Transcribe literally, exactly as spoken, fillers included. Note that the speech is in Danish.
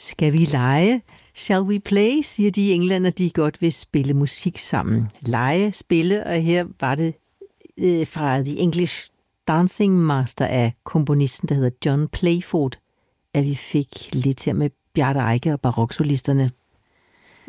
Skal vi lege? Shall we play, siger de i England, at de godt vil spille musik sammen. Lege, spille, og her var det øh, fra The English Dancing Master af komponisten, der hedder John Playford, at vi fik lidt her med Bjarte Eike og baroksolisterne.